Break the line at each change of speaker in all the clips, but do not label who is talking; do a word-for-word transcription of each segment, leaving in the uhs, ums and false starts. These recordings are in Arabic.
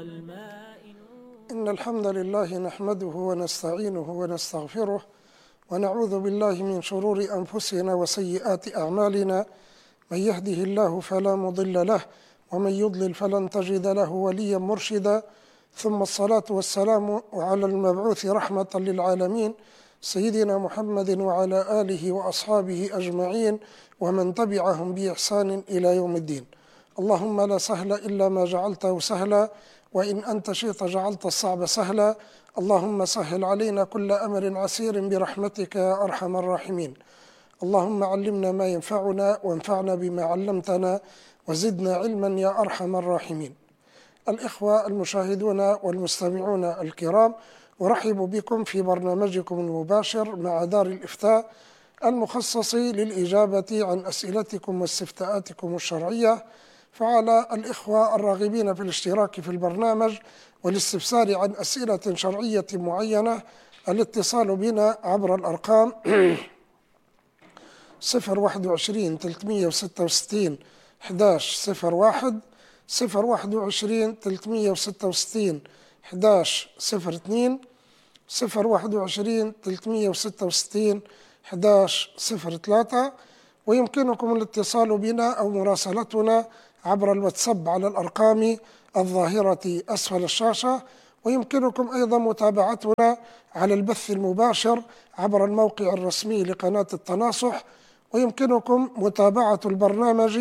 إن الحمد لله نحمده ونستعينه ونستغفره ونعوذ بالله من شرور أنفسنا وسيئات أعمالنا. من يهده الله فلا مضل له ومن يضلل فلن تجد له وليا مرشدا. ثم الصلاة والسلام على المبعوث رحمة للعالمين سيدنا محمد وعلى آله وأصحابه أجمعين ومن تبعهم بإحسان إلى يوم الدين. اللهم لا سهل إلا ما جعلته سهلا وإن أنت شئت جعلت الصعب سهلا. اللهم سهل علينا كل أمر عسير برحمتك يا أرحم الراحمين. اللهم علمنا ما ينفعنا وانفعنا بما علمتنا وزدنا علما يا أرحم الراحمين. الإخوة المشاهدون والمستمعون الكرام، أرحب بكم في برنامجكم المباشر مع دار الإفتاء المخصص للإجابة عن أسئلتكم واستفتاءاتكم الشرعية. فعلى الإخوة الراغبين في الاشتراك في البرنامج والاستفسار عن أسئلة شرعية معينة الاتصال بنا عبر الأرقام صفر واحد وعشرين ثلاثمئة وستة وستين أحد عشر صفر واحد، صفر واحد وعشرين ثلاثمئة وستة وستين أحد عشر صفر اثنين، صفر واحد وعشرين ثلاثمئة وستة وستين أحد عشر صفر ثلاثة. ويمكنكم الاتصال بنا أو مراسلتنا عبر الواتساب على الأرقام الظاهرة أسفل الشاشة. ويمكنكم أيضا متابعتنا على البث المباشر عبر الموقع الرسمي لقناة التناصح. ويمكنكم متابعة البرنامج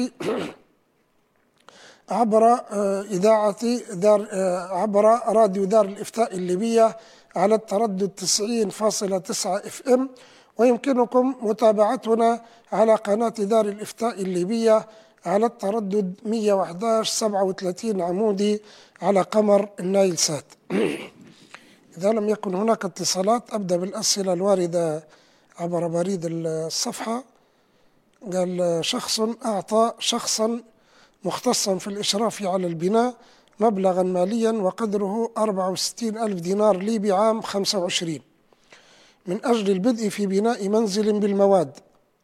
عبر إذاعة دار عبر راديو دار الإفتاء الليبية على التردد تسعين فاصلة تسعة اف ام. ويمكنكم متابعتنا على قناة دار الإفتاء الليبية على التردد مئة وأحد عشر سبعة وثلاثين عمودي على قمر النايل سات. إذا لم يكن هناك اتصالات أبدأ بالأسئلة الواردة عبر بريد الصفحة. قال: شخص أعطى شخصا مختصا في الإشراف على البناء مبلغا ماليا وقدره أربعة وستين ألف دينار ليبي عام خمسة وعشرين من أجل البدء في بناء منزل بالمواد.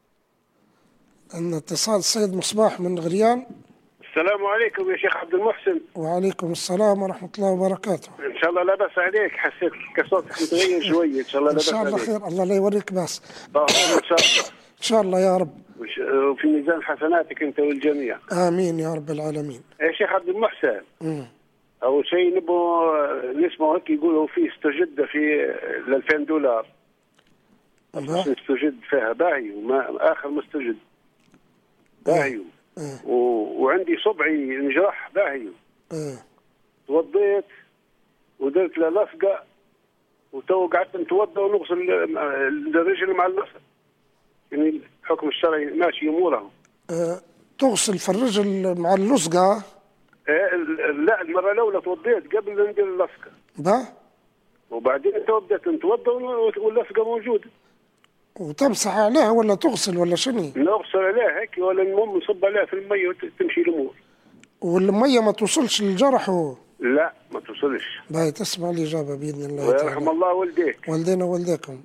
أن اتصال السيد مصباح من غريان.
السلام عليكم يا شيخ عبد المحسن.
وعليكم السلام ورحمة الله وبركاته.
إن شاء الله لا بأس عليك، حسيت كصوتك متغير شوية. إن شاء الله لا بأس عليك.
إن شاء الله خير، الله لا يوريك بأس.
إن شاء الله.
إن شاء الله يا رب.
وفي ميزان حسناتك أنت والجميع.
آمين يا رب العالمين.
يا شيخ عبد المحسن.
مم.
أول شيء نبغى نسمع هيك يقولوا في استجد في ال ألفين دولار. استجد فيها باهي وما آخر مستجد. باهيو
أه.
و... وعندي صبعي انجرح باهيو.
أه.
توضيت ودرت له لصقه وتو قعدت نتوضا ونغسل الرجل مع اللصقه. يعني الحكم الشرعي ماشي اموره.
أه. تغسل في الرجل مع اللصقه؟
أه لا، المره الاولى توضيت قبل ندير اللصقه.
با
وبعدين تو بدات نتوضا واللصقه موجوده.
وتمسح عليها ولا تغسل ولا شنو؟
نغسل عليها هيك ولا المهم نصب عليها في الميه وتمشي الامور.
والميه ما توصلش للجرح؟ هو
لا ما توصلش.
باهي، تسمع الإجابة بإذن الله
تعالى. ويرحم الله والديك.
والدينا والديكم.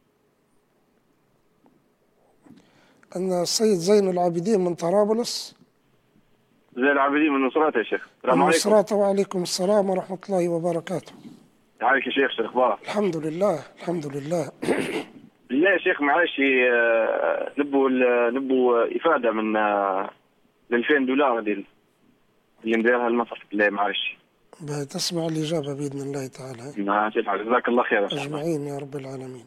أن السيد زين العابدين من طرابلس.
زين العابدين من نصرات يا شيخ.
السلام عليكم. نصرات، وعليكم السلام ورحمة الله وبركاته.
عليك يا شيخ، شو الأخبار؟
الحمد لله الحمد لله.
لا يا شيخ معلش، نبوا نبوا إفادة من ال ألفين دولار هذه اللي نديرها المصرف. لا معلش.
تسمع الإجابة بإذن الله تعالى.
نعم شيخ، جزاك الله خير
أجمعين يا رب العالمين.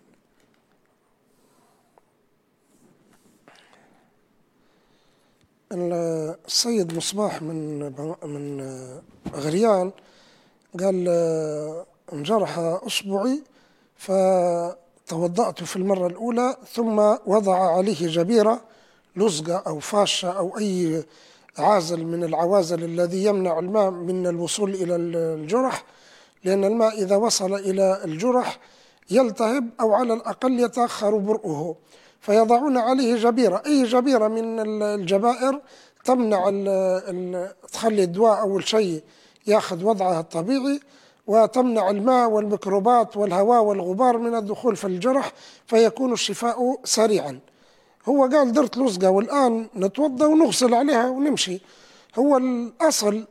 السيد مصباح من من غريان قال: انجرح أصبعي فتوضأت في المرة الأولى ثم وضع عليه جبيرة لزقة أو فاشة أو أي عازل من العوازل الذي يمنع الماء من الوصول إلى الجرح، لأن الماء إذا وصل إلى الجرح يلتهب أو على الأقل يتأخر برؤه، فيضعون عليه جبيرة، أي جبيرة من الجبائر تمنع تخلي الدواء أول شيء يأخذ وضعها الطبيعي، وتمنع الماء والميكروبات والهواء والغبار من الدخول في الجرح، فيكون الشفاء سريعا. هو قال درت لزقة والآن نتوضأ ونغسل عليها ونمشي. هو الأصل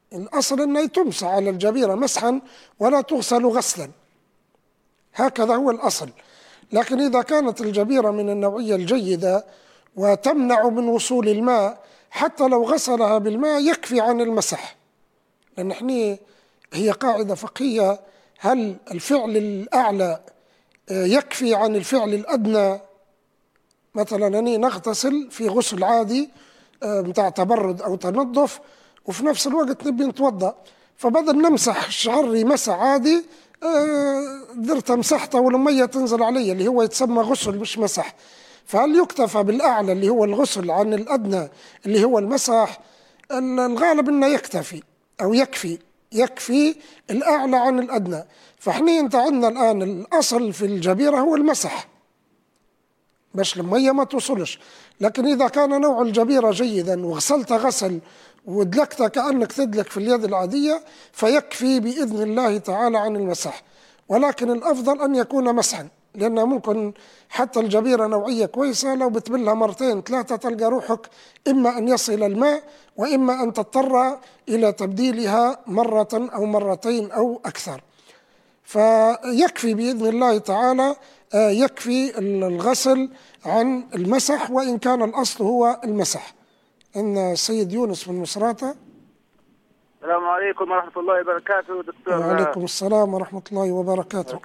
الأصل أنها تمسح على الجبيرة مسحا ولا تغسل غسلا، هكذا هو الأصل. لكن إذا كانت الجبيرة من النوعية الجيدة وتمنع من وصول الماء، حتى لو غسلها بالماء يكفي عن المسح. لأن احنا هي قاعدة فقهية، هل الفعل الأعلى يكفي عن الفعل الأدنى؟ مثلا أني نغتسل في غسل عادي متاع تبرد أو تنظف، وفي نفس الوقت نبي نتوضأ، فبدل نمسح شعري مسح عادي درت مسحته والمية تنزل علي، اللي هو يتسمى غسل مش مسح. فهل يكتفى بالأعلى اللي هو الغسل عن الأدنى اللي هو المسح؟ الغالب أنه يكتفي أو يكفي يكفي الأعلى عن الأدنى. فإحنا أنت عندنا الآن الأصل في الجبيرة هو المسح باش المية ما توصلش. لكن إذا كان نوع الجبيرة جيدا وغسلت غسل ودلكت كأنك تدلك في اليد العادية فيكفي بإذن الله تعالى عن المسح. ولكن الأفضل أن يكون مسحا، لأنه ممكن حتى الجبيرة نوعية كويسة لو بتبلها مرتين ثلاثة تلقى روحك إما أن يصل الماء وإما أن تضطر إلى تبديلها مرة أو مرتين أو أكثر. فيكفي بإذن الله تعالى يكفي الغسل عن المسح، وإن كان الأصل هو المسح. إن السيد يونس من مصراتة.
السلام عليكم ورحمة الله وبركاته دكتور.
وعليكم السلام ورحمة الله وبركاته.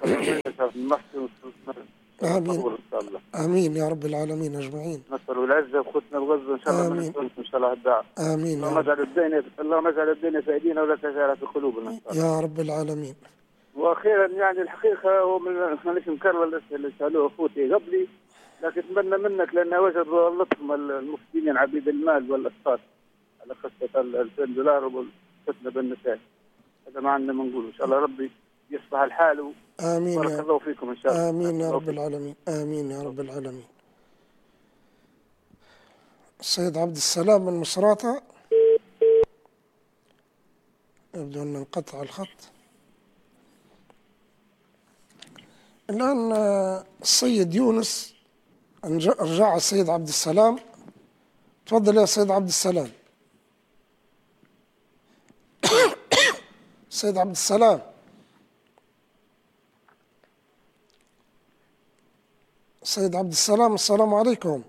آمين آمين يا رب العالمين أجمعين.
نصر والعزة وختنا الغزة إن شاء الله.
آمين
إن شاء الله الدعاء.
آمين.
اللهم اجعل الدين اللهم اجعل الدين في أيدينا ولا تجعل في قلوبنا
يا رب العالمين.
وأخيرا يعني الحقيقة هو من مانيش مكرر الأسئلة اللي سألوها أخوتي قبلي، لكن أتمنى منك لأن وجد لطم المفسدين عبيد المال والأشخاص على قصة ألفين دولار والفتنة بالنساء. هذا ما عندنا ما نقول. إن شاء الله ربي يصلح الحال.
آمين.
بارك الله فيكم إن شاء الله.
آمين يا رب العالمين. آمين يا رب العالمين. السيد عبد السلام من مصراتة. يبدو أن انقطع الخط. الآن السيد يونس رجع السيد عبد السلام. تفضل يا سيد عبد السلام. سيد عبد السلام. سيد عبد السلام السلام عليكم.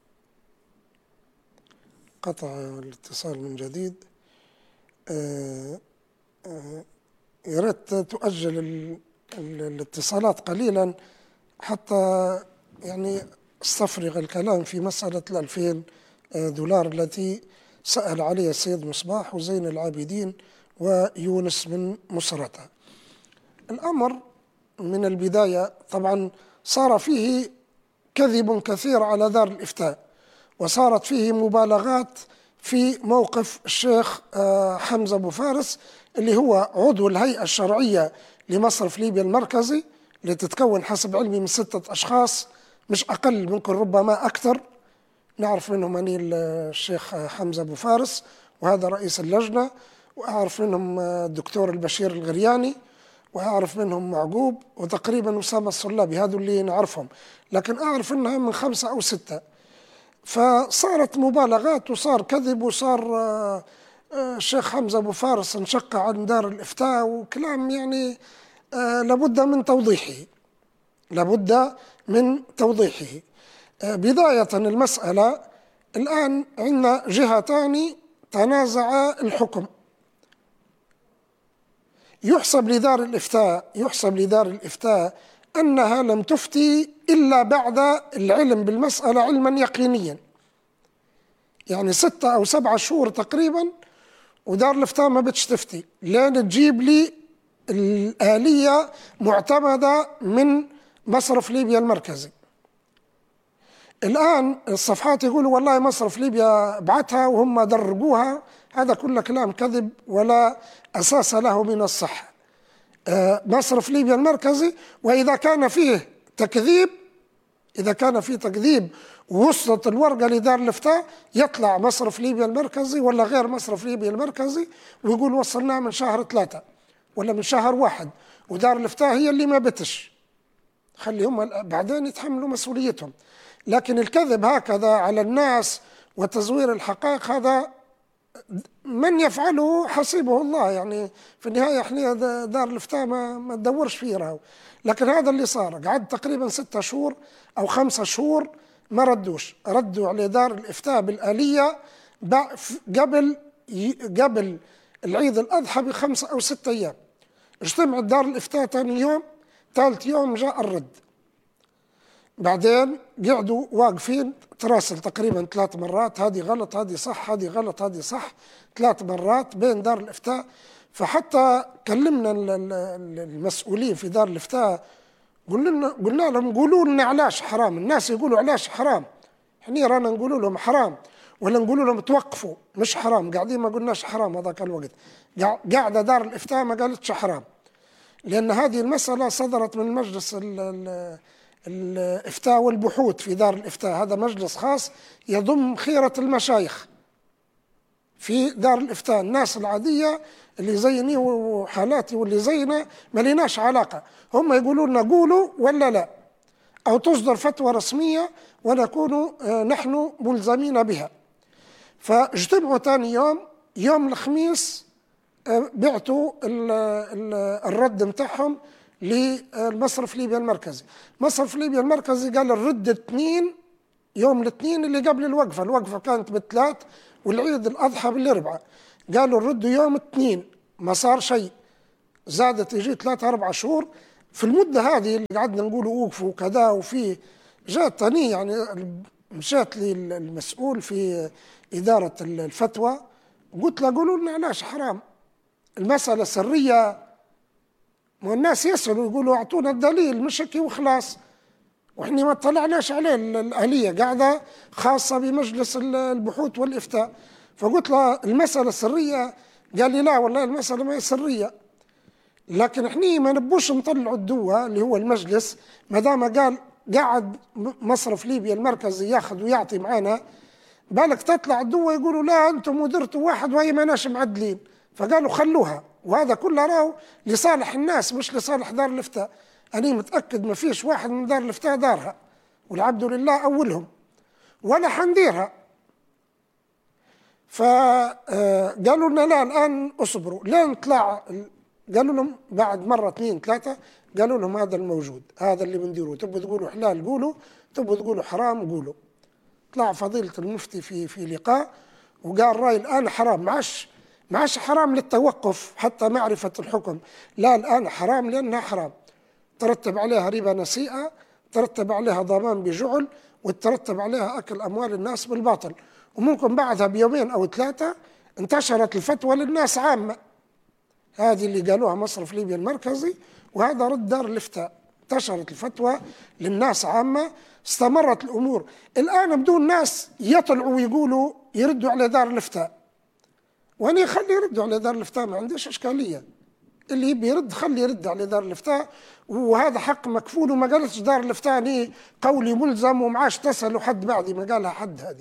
قطع الاتصال من جديد. آه آه يا ريت تؤجل ال الاتصالات قليلا حتى يعني استفرغ الكلام في مسألة الألفين دولار التي سأل عليها السيد مصباح وزين العابدين ويونس من مصراتة. الأمر من البداية طبعا صار فيه كذب كثير على دار الإفتاء، وصارت فيه مبالغات في موقف الشيخ حمزة أبو فارس اللي هو عضو الهيئة الشرعية لمصرف ليبيا المركزي، اللي تتكون حسب علمي من ستة أشخاص مش أقل، ممكن ربما أكثر. نعرف منهم أني الشيخ حمزة أبو فارس وهذا رئيس اللجنة، وأعرف منهم الدكتور البشير الغرياني، وأعرف منهم معقوب، وتقريبا أسامة الصلابي. هذو اللي نعرفهم، لكن أعرف أنها من خمسة أو ستة. فصارت مبالغات وصار كذب، وصار الشيخ حمزة أبو فارس انشق عن دار الإفتاء وكلام يعني لابد من توضيحه لابد من توضيحه. بداية المسألة الآن عندنا جهتان تنازع الحكم. يحسب لدار الإفتاء يحسب لدار الإفتاء أنها لم تفتي إلا بعد العلم بالمسألة علما يقينيا، يعني ستة أو سبعة شهور تقريبا ودار الإفتاء ما بتش تفتي لين تجيب لي الآلية معتمدة من مصرف ليبيا المركزي. الآن الصفحات يقولوا والله مصرف ليبيا بعتها وهم دربوها. هذا كله كلام كذب ولا أساس له من الصحة. مصرف ليبيا المركزي، وإذا كان فيه تكذيب إذا كان فيه تكذيب ووصلت الورقة لدار الإفتاء يطلع مصرف ليبيا المركزي ولا غير مصرف ليبيا المركزي ويقول وصلناه من شهر ثلاثة ولا من شهر واحد، ودار الإفتاء هي اللي ما بتش. خليهم بعدين يتحملوا مسؤوليتهم. لكن الكذب هكذا على الناس وتزوير الحقائق هذا من يفعله حسيبه الله، يعني في النهاية احنا دار الإفتاء ما, ما تدورش فيه راهو. لكن هذا اللي صار، قعد تقريبا ستة شهور أو خمسة شهور ما ردوش، ردوا على دار الإفتاء بالآلية قبل قبل العيد الأضحى بخمسة أو ستة أيام. اجتمعت دار الإفتاء ثاني يوم، ثالث يوم جاء الرد. بعدين قعدوا واقفين تراسل تقريبا ثلاث مرات، هذه غلط هذه صح هذه غلط هذه صح، ثلاث مرات بين دار الإفتاء. فحتى كلمنا المسؤولين في دار الإفتاء، قلنا قلنا لهم قولوا لنا علاش حرام، الناس يقولوا علاش حرام، احنا رانا نقولوا لهم حرام ولا نقولوا لهم توقفوا مش حرام، قاعدين ما قلناش حرام هذاك الوقت، قاعدة دار الإفتاء ما قالتش حرام، لأن هذه المسألة صدرت من مجلس الإفتاء والبحوث في دار الإفتاء، هذا مجلس خاص يضم خيرة المشايخ في دار الإفتاء. الناس العادية اللي زيني وحالاتي واللي زينا ما لناش علاقة، هم يقولون لنا قولوا ولا لا، أو تصدر فتوى رسمية ونكون نحن ملزمين بها. فاجتمعوا ثاني يوم، يوم الخميس بعتوا الرد متاعهم للمصرف ليبيا المركزي. مصرف ليبيا المركزي قال الرد اثنين، يوم الاثنين اللي قبل الوقفة، الوقفة كانت بالثلاث والعيد الأضحى بالأربعة، قالوا الرد يوم اثنين، ما صار شيء، زادت يجي ثلاثة أربعة شهور. في المدة هذه اللي قعدنا نقولوا وقفوا وكذا وفيه، جاء تاني يعني مشات لي المسؤول في إدارة الفتوى، قلت له قولوا لنا علاش حرام، المسألة سرية، والناس يسألوا يقولوا أعطونا الدليل مش هيك وخلاص، وإحنا ما اطلعناش عليه، الآلية قاعدة خاصة بمجلس البحوث والإفتاء. فقلت له المسألة سرية، قال لي لا والله المسألة ما هي سرية، لكن احنا ما نبوش نطلعوا الدواء اللي هو المجلس، ما دام قال قاعد مصرف ليبيا المركزي ياخذ ويعطي معانا، بالك تطلع الدواء يقولوا لا انتم مدرتوا واحد وهي ما ناش معدلين، فقالوا خلوها. وهذا كله راهو لصالح الناس مش لصالح دار الإفتاء، أنا متأكد ما فيش واحد من دار الإفتاء دارها، والعبد لله أولهم، ولا حنديرها. فقالوا لنا لا الآن أصبروا لين طلع، قالوا لهم بعد مرة اثنين ثلاثة، قالوا لهم هذا الموجود، هذا اللي بنديروه، تبوا تقولوا حلال قولوا، تبوا تقولوا حرام قولوا. طلع فضيلة المفتي في في لقاء وقال رأي الآن حرام، معش معش حرام للتوقف حتى معرفة الحكم، لا الآن حرام لأنها حرام، ترتب عليها ربا نسيئة، ترتب عليها ضمان بجعل، وترتب عليها أكل أموال الناس بالباطل. وممكن بعدها بيومين أو ثلاثة انتشرت الفتوى للناس عامة، هذه اللي قالوها مصرف ليبيا المركزي، وهذا رد دار الإفتاء، انتشرت الفتوى للناس عامة، استمرت الأمور. الآن بدون ناس يطلعوا ويقولوا يردوا على دار الإفتاء، وأنا خلي يردوا على دار الإفتاء، ما عنديش إشكالية، اللي يبي يرد خلي يرد على دار الإفتاء، وهذا حق مكفول. وما قالتش دار الإفتاء أني قولي ملزم ومعاش تسألوا حد بعدي، ما قالها حد هذه.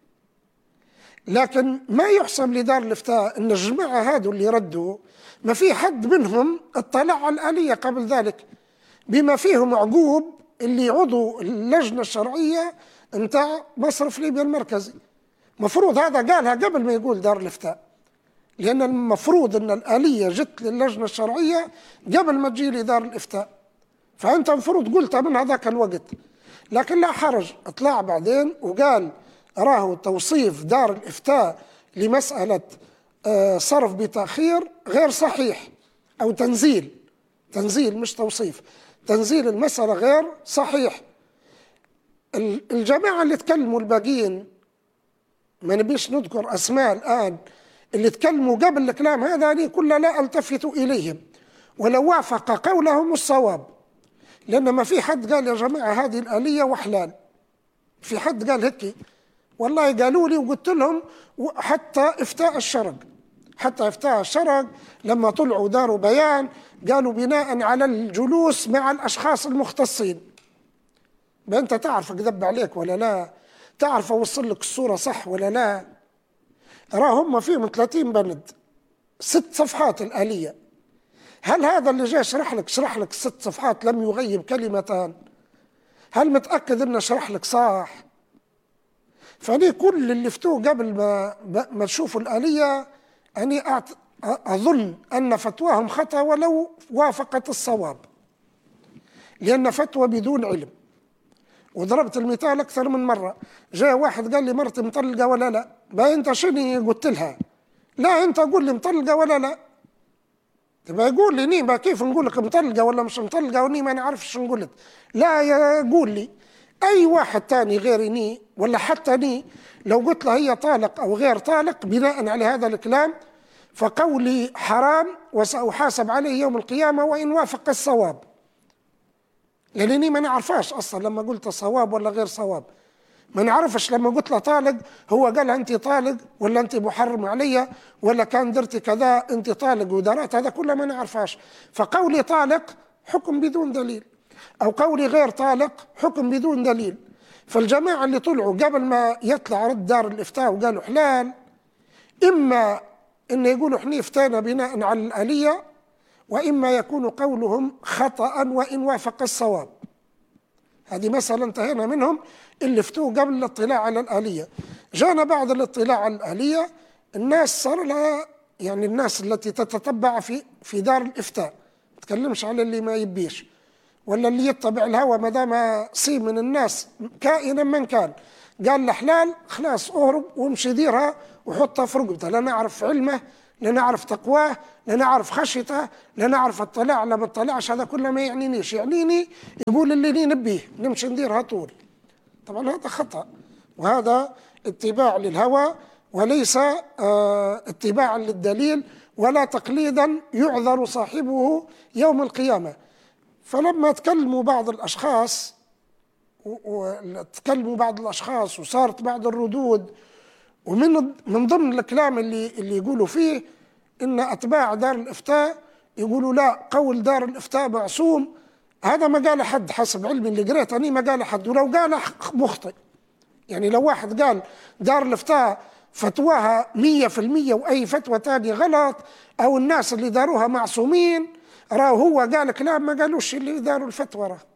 لكن ما يحسب لدار الإفتاء أن الجماعة هذو اللي ردوا ما في حد منهم اطلع على الآلية قبل ذلك، بما فيهم عقوب اللي عضو اللجنة الشرعية نتاع مصرف ليبيا المركزي. مفروض هذا قالها قبل ما يقول دار الإفتاء، لأن المفروض أن الآلية جت للجنة الشرعية قبل ما تجي لدار الإفتاء، فأنت المفروض قلتها من هذاك الوقت. لكن لا حرج، اطلع بعدين وقال راه توصيف دار الإفتاء لمسألة صرف بتأخير غير صحيح، أو تنزيل تنزيل مش توصيف، تنزيل المسألة غير صحيح. الجماعة اللي تكلموا الباقيين ما نبيش نذكر أسماء الآن، اللي تكلموا قبل الكلام هذا أنا كل لا ألتفت إليهم ولو وافق قولهم الصواب، لأن ما في حد قال يا جماعة هذه الآلية وحلال، في حد قال هيك، والله قالوا لي وقلت لهم. حتى إفتاء الشرق، حتى إفتاء الشرق لما طلعوا داروا بيان قالوا بناء على الجلوس مع الأشخاص المختصين. أنت تعرف أكذب عليك ولا لا؟ تعرف أوصل لك الصورة صح ولا لا؟ راهم فيهم ثلاثين بند، ست صفحات الآلية. هل هذا اللي جاي شرح لك شرح لك ست صفحات لم يغيب كلمتان؟ هل متأكد إنه شرح لك صح؟ فأنا كل اللي فتوه قبل ما ما تشوفوا الآلية أنا أظن أن فتواهم خطأ ولو وافقت الصواب، لأن فتوى بدون علم. وضربت المثال أكثر من مرة، جاء واحد قال لي مرتي مطلقة ولا لا، بقى أنت شنو قلت لها؟ لا أنت قول لي مطلقة ولا لا. تبقى يقول لي نيمة كيف نقول لك مطلقة ولا مش مطلقة وني ما نعرفش نقول. لا يقول لي أي واحد تاني غير ني ولا حتى ني لو قلت له هي طالق أو غير طالق بناء على هذا الكلام فقولي حرام وسأحاسب عليه يوم القيامة وإن وافق الصواب، لأنني ما نعرفاش أصلا لما قلت صواب ولا غير صواب. ما نعرفش لما قلت له طالق هو قال أنت طالق ولا أنت محرم علي ولا كان درتي كذا أنت طالق ودارات، هذا كله ما نعرفاش. فقولي طالق حكم بدون دليل، أو قولي غير طالق حكم بدون دليل. فالجماعة اللي طلعوا قبل ما يطلع رد دار الإفتاء وقالوا حلال، إما إن يقولوا إحنا افتينا بناء على الآلية، وإما يكون قولهم خطأ وإن وافق الصواب. هذه مسألة انتهينا منهم اللي فتوه قبل الاطلاع على الآلية. جانا بعد الاطلاع على الآلية الناس صار لها يعني الناس التي تتتبع في في دار الإفتاء، ما تكلمش على اللي ما يبيش ولا اللي يتبع الهوى، ما دام صيب من الناس كائنا من كان قال له حلال خلاص اهرب وامشي ديرها وحطها في رقبته، لا نعرف علمه لا نعرف تقواه لا نعرف خشيته لا نعرف اطلع لا ما اطلعش، هذا كله ما يعنينيش، يعنيني يقول اللي نبيه نمشي نديرها طول. طبعا هذا خطأ، وهذا اتباع للهوى وليس اه اتباعا للدليل ولا تقليدا يعذر صاحبه يوم القيامة. فلما تكلموا بعض الأشخاص وتكلموا بعض الأشخاص وصارت بعض الردود، ومن من ضمن الكلام اللي اللي يقولوا فيه إن أتباع دار الإفتاء يقولوا لا قول دار الإفتاء معصوم، هذا ما قال حد حسب علمي اللي قريت أني ما قال حد، ولو قال مخطئ. يعني لو واحد قال دار الإفتاء فتواها مية في المية وأي فتوى تاني غلط أو الناس اللي داروها معصومين، راه هو قال كلام ما قالوش اللي داروا الفتوى، راه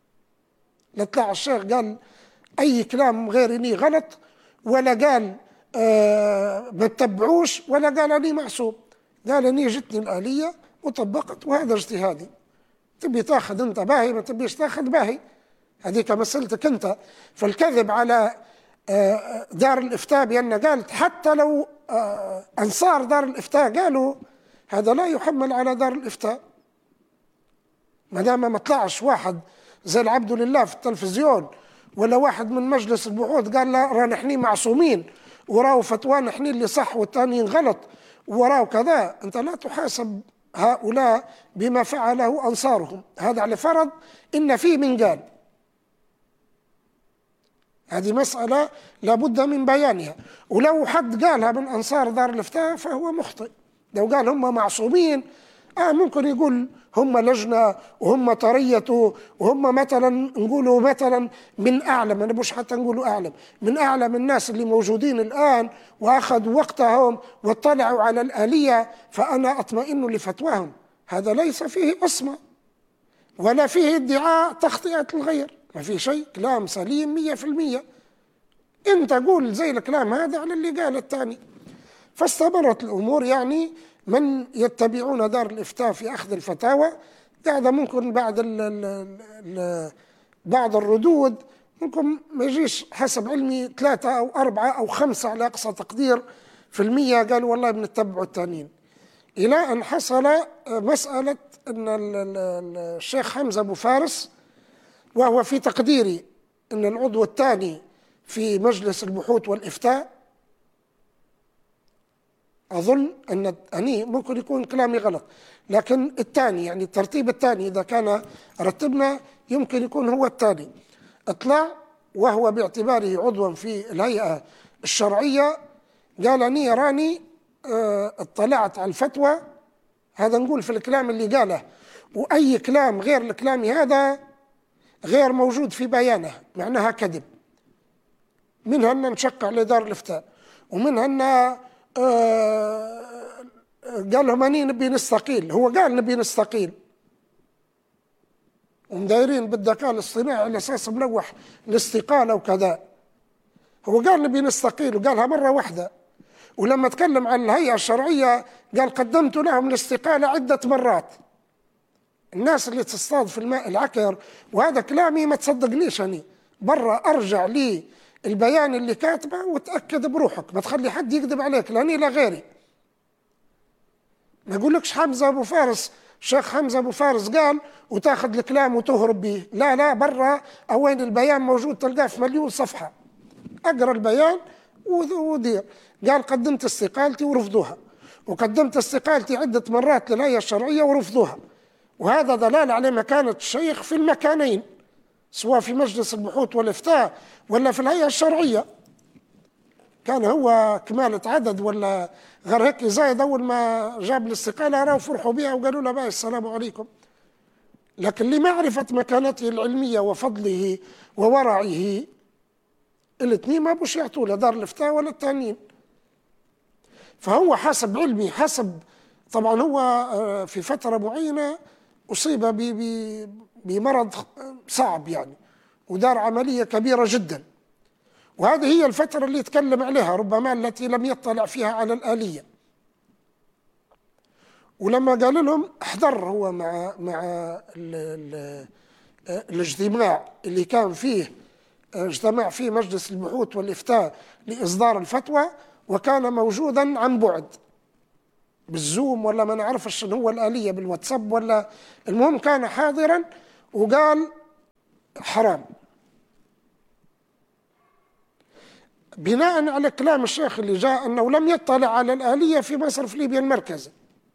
لا طلع الشيخ قال أي كلام غير إني غلط ولا قال آه ما تتبعوش ولا قال أني معصوم، قال أني جتني الآلية وطبقت وهذا اجتهادي. تبي تاخذ أنت باهي، ما تبيش تاخذ باهي، هذيك مسألتك أنت. فالكذب على آه دار الإفتاء بأن قالت حتى لو آه أنصار دار الإفتاء قالوا، هذا لا يحمل على دار الإفتاء. ما دام ما طلعش واحد زي العبد لله في التلفزيون ولا واحد من مجلس البحوث قال لا راه نحن معصومين وراو فتوانا نحن اللي صح والثانيين غلط وراو كذا، انت لا تحاسب هؤلاء بما فعله انصارهم. هذا على فرض ان فيه من قال، هذه مسألة لابد من بيانها. ولو حد قالها من انصار دار الإفتاء فهو مخطئ. لو قال هم معصومين آه ممكن يقول هم لجنة وهم طرية وهم مثلا نقولوا مثلا من أعلم، ما نبوش حتى نقولوا أعلم، من أعلم الناس اللي موجودين الآن وأخذوا وقتهم واطلعوا على الآلية، فأنا أطمئن لفتواهم. هذا ليس فيه عصمة ولا فيه ادعاء تخطئة الغير، ما فيه شيء، كلام سليم مية في المية. انت قول زي الكلام هذا على اللي قال الثاني. فاستمرت الأمور، يعني من يتبعون دار الإفتاء في أخذ الفتاوى هذا ممكن بعد ال ال ال بعض الردود ممكن ما يجيش حسب علمي ثلاثة أو أربعة أو خمسة على أقصى تقدير في المية قالوا والله بنتبعوا التانيين، إلى أن حصل مسألة أن الشيخ حمزة أبو فارس، وهو في تقديري أن العضو الثاني في مجلس البحوث والإفتاء، أظن أن أني ممكن يكون كلامي غلط، لكن الثاني يعني الترتيب الثاني إذا كان رتبنا يمكن يكون هو الثاني، اطلع وهو باعتباره عضوا في الهيئة الشرعية قال أني راني اه اطلعت على الفتوى، هذا نقول في الكلام اللي قاله، وأي كلام غير الكلام هذا غير موجود في بيانه معناها كذب، منها أن نشق على دار الإفتاء، ومنها أن آه قال لهم أني نبي نستقيل، هو قال نبي نستقيل ومدايرين بالذكاء الاصطناعي على أساس ملوح الاستقالة وكذا. هو قال نبي نستقيل وقالها مرة واحدة، ولما تكلم عن الهيئة الشرعية قال قدمت لهم الاستقالة عدة مرات. الناس اللي تصطاد في الماء العكر، وهذا كلامي ما تصدقنيش، أنا برا أرجع لي البيان اللي كاتبه وتأكد بروحك، ما تخلي حد يكذب عليك لاني لا غيري. ما يقولكش حمزة أبو فارس، الشيخ حمزة أبو فارس قال وتاخذ الكلام وتهرب به، لا لا، برا أوين البيان موجود تلقاه في مليون صفحة، أقرأ البيان ودير. قال قدمت استقالتي ورفضوها، وقدمت استقالتي عدة مرات للهيئة الشرعية ورفضوها، وهذا دلال على مكانة الشيخ في المكانين، سواء في مجلس البحوث والإفتاء ولا في الهيئة الشرعية. كان هو كمالة عدد ولا غير هيك زايد، أول ما جاب الاستقالة راهو فرحوا بها وقالوا له باي السلام عليكم. لكن لمعرفة مكانته العلمية وفضله وورعه الاثنين ما بوش يعطوا له دار الإفتاء ولا التانيين. فهو حسب علمي، حسب طبعا هو في فترة معينة أصيب بمرض صعب يعني، ودار عملية كبيرة جدا، وهذه هي الفترة اللي يتكلم عليها ربما التي لم يطلع فيها على الآلية. ولما قال لهم احضر هو مع مع ال ال الاجتماع اللي كان فيه اجتماع فيه مجلس البحوث والإفتاء لإصدار الفتوى، وكان موجودا عن بعد بالزوم ولا ما نعرفش شنو هو الآلية، بالواتساب ولا، المهم كان حاضرا وقال حرام. بناء على كلام الشيخ اللي جاء أنه لم يطلع على الآلية في مصرف ليبيا المركزي،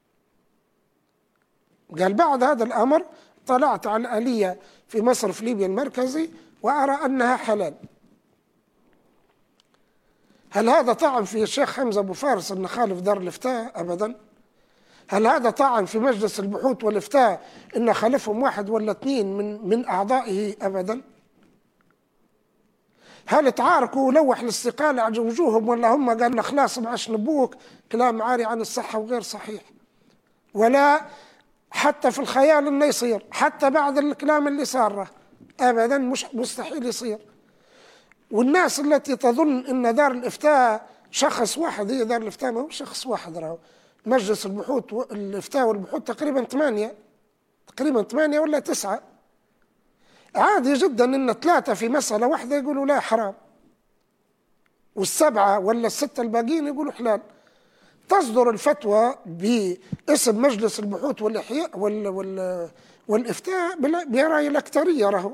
قال بعد هذا الأمر طلعت على الآلية في مصرف ليبيا المركزي وأرى أنها حلال. هل هذا طعن في الشيخ حمزة أبو فارس أن خالف دار الإفتاء؟ أبدا. هل هذا طعن في مجلس البحوث والإفتاء أن خالفهم واحد ولا اثنين من من أعضائه؟ أبدا. هل تعاركوا ولوح الاستقالة على وجوههم ولا هم قالوا خلاص ما عادش نبوك؟ كلام عاري عن الصحة وغير صحيح، ولا حتى في الخيال انه يصير، حتى بعد الكلام اللي صار ابدا مش مستحيل يصير. والناس التي تظن ان دار الافتاء شخص واحد، هي دار الافتاء ما هو شخص واحد، راهو مجلس البحوث الافتاء والبحوث تقريبا ثمانية تقريبا ثمانية ولا تسعة. عادي جدا ان ثلاثة في مسألة واحدة يقولوا لا حرام، والسبعة ولا الستة الباقيين يقولوا حلال. تصدر الفتوى باسم مجلس البحوث والإحياء وال وال والإفتاء برأي الأكثرية، راهو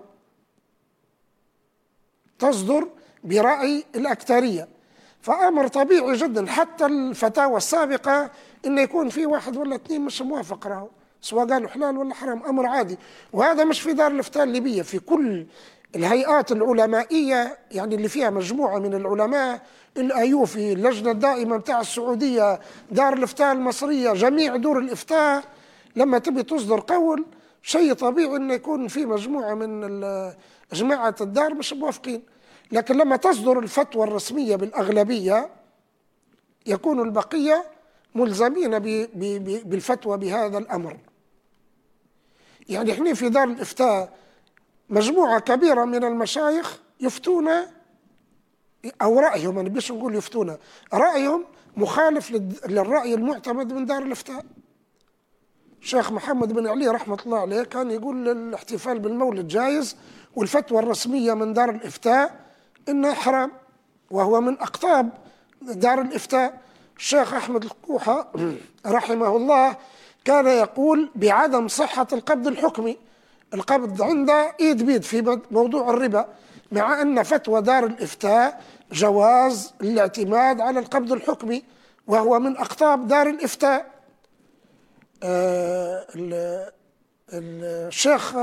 تصدر برأي الأكثرية، فأمر طبيعي جدا. حتى الفتاوى السابقة إن يكون في واحد ولا اثنين مش موافق، راهو سواء قالوا حلال ولا حرام، أمر عادي. وهذا مش في دار الإفتاء الليبية، في كل الهيئات العلمائية يعني اللي فيها مجموعة من العلماء، الأيوفي، اللجنة الدائمة متاع السعودية، دار الإفتاء المصرية، جميع دور الإفتاء، لما تبي تصدر قول شيء طبيعي أن يكون في مجموعة من جماعة الدار مش موافقين. لكن لما تصدر الفتوى الرسمية بالأغلبية يكون البقية ملزمين بالفتوى بهذا الأمر. يعني احنا في دار الإفتاء مجموعة كبيرة من المشايخ يفتون، أو رأيهم، أنا بيش نقول يفتون، رأيهم مخالف للرأي المعتمد من دار الإفتاء. الشيخ محمد بن علي رحمة الله عليه كان يقول الاحتفال بالمولد جائز، والفتوى الرسمية من دار الإفتاء إنه حرام، وهو من أقطاب دار الإفتاء. الشيخ أحمد الكوحة رحمه الله كان يقول بعدم صحة القبض الحكمي، القبض عنده إيد بيد في موضوع الربا، مع أن فتوى دار الإفتاء جواز الاعتماد على القبض الحكمي، وهو من أقطاب دار الإفتاء. آه الشيخ